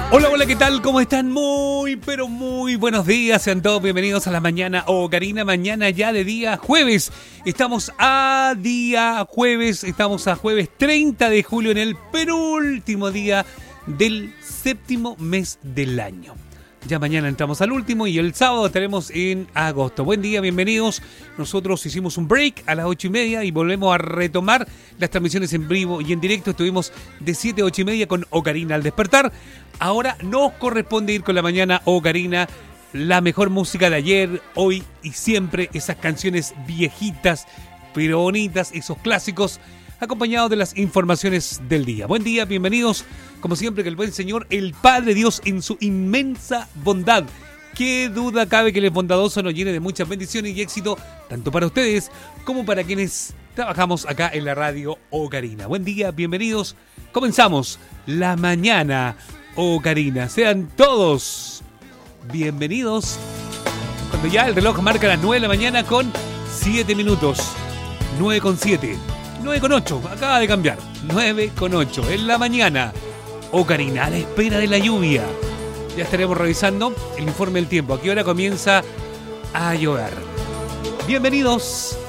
Hola, hola, ¿qué tal? ¿Cómo están? Muy, pero muy buenos días. Sean todos bienvenidos a la mañana Ocarina, mañana ya de día jueves. Estamos a jueves 30 de julio en el penúltimo día del séptimo mes del año. Ya mañana entramos al último y el sábado estaremos en agosto. Buen día, bienvenidos. Nosotros hicimos un break a las 8:30 y volvemos a retomar las transmisiones en vivo y en directo. Estuvimos de 7 a 8:30 con Ocarina al despertar. Ahora nos corresponde ir con la mañana Ocarina, la mejor música de ayer, hoy y siempre. Esas canciones viejitas, pero bonitas, esos clásicos, acompañados de las informaciones del día. Buen día, bienvenidos. Como siempre, que el buen Señor, el Padre Dios, en su inmensa bondad, qué duda cabe que el bondadoso nos llene de muchas bendiciones y éxito, tanto para ustedes como para quienes trabajamos acá en la radio Ocarina. Buen día, bienvenidos. Comenzamos la mañana Ocarina. Sean todos bienvenidos. Cuando ya el reloj marca las 9 de la mañana con 7 minutos. 9:07. 9:08, acaba de cambiar. 9:08 en la mañana. Ocarina, a la espera de la lluvia. Ya estaremos revisando el informe del tiempo. ¿A qué hora comienza a llover? Bienvenidos.